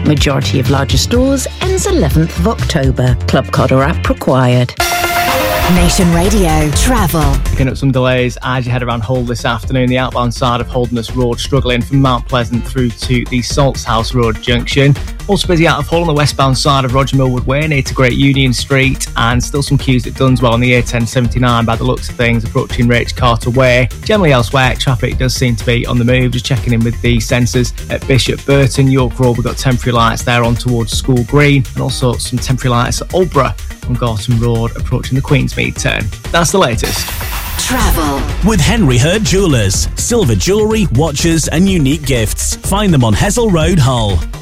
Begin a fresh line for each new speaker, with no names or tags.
Majority of larger stores ends 11th of October. Club Card or app required.
Nation Radio Travel.
Picking up some delays as you head around Hull this afternoon. The outbound side of Holderness Road struggling from Mount Pleasant through to the Salthouse Road junction. Also busy out of Hull on the westbound side of Roger Millwood Way near to Great Union Street, and still some queues at Dunswell on the A1079 by the looks of things approaching Rach Carter Way. Generally elsewhere, traffic does seem to be on the move. Just checking in with the sensors at Bishop Burton, York Road. We've got temporary lights there on towards School Green, and also some temporary lights at Aldborough on Gorton Road approaching the Queensmead turn. That's the latest.
Travel
with Henry Hurt Jewellers. Silver jewellery, watches and unique gifts. Find them on Hessel Road, Hull.